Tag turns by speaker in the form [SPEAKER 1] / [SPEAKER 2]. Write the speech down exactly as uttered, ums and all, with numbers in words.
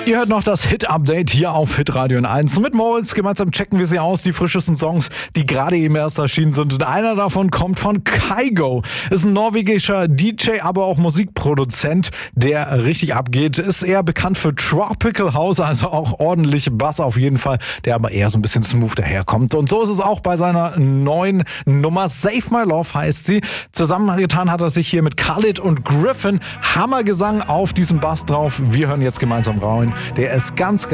[SPEAKER 1] Ihr hört noch das Hit-Update hier auf Hitradio eins. Mit Moritz gemeinsam checken wir sie aus, die frischesten Songs, die gerade eben erst erschienen sind. Und einer davon kommt von Kygo. Ist ein norwegischer D J, aber auch Musikproduzent, der richtig abgeht. Ist eher bekannt für Tropical House, also auch ordentlich Bass auf jeden Fall, der aber eher so ein bisschen smooth daherkommt. Und so ist es auch bei seiner neuen Nummer. Save My Love heißt sie. Zusammengetan hat er sich hier mit Khalid und Griffin. Hammergesang auf diesem Bass drauf. Wir hören jetzt gemeinsam rein. Der ist ganz, ganz